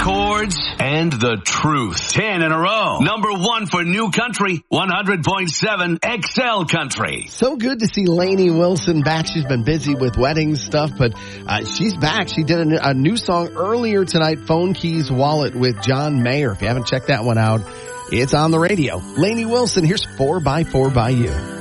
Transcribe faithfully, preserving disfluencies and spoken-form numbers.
chords, and the truth. Ten in a row. Number one for New Country, one hundred point seven X L Country. So good to see Lainey Wilson back. She's been busy with wedding stuff, but uh, she's back. She did a, a new song earlier tonight, Phone Keys Wallet with John Mayer. If you haven't checked that one out, it's on the radio. Lainey Wilson, here's four by four by You.